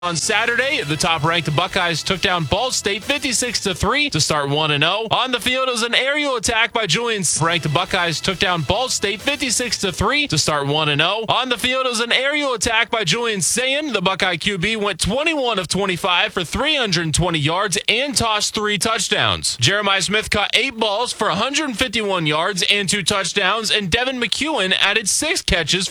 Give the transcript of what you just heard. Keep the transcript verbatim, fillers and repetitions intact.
On Saturday, the top-ranked Buckeyes took down Ball State fifty-six to three to start one and oh. On the field was an aerial attack by Julian. Ranked Buckeyes took down Ball State fifty-six to three to start one and oh. On the field was an aerial attack by Julian Sayin. The Buckeye Q B went twenty-one of twenty-five for three hundred twenty yards and tossed three touchdowns. Jeremiah Smith caught eight balls for one hundred fifty-one yards and two touchdowns, and Devin McEwen added six catches